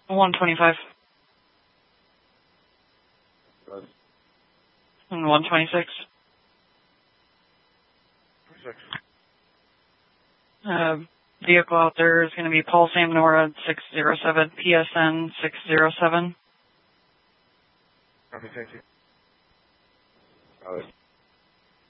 125. And 126. 26. Vehicle out there is going to be Paul Sam Nora 607, PSN 607. Okay, thank you.